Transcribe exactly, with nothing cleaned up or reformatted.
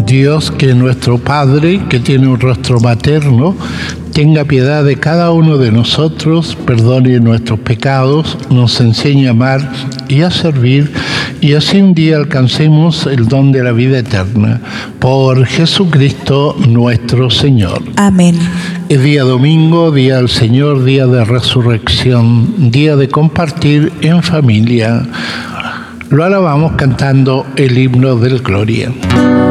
Dios, que es nuestro Padre, que tiene un rostro materno, tenga piedad de cada uno de nosotros, perdone nuestros pecados, nos enseñe a amar y a servir, y así un día alcancemos el don de la vida eterna. Por Jesucristo nuestro Señor. Amén. Es día domingo, día del Señor, día de resurrección, día de compartir en familia. Lo alabamos cantando el himno del Gloria.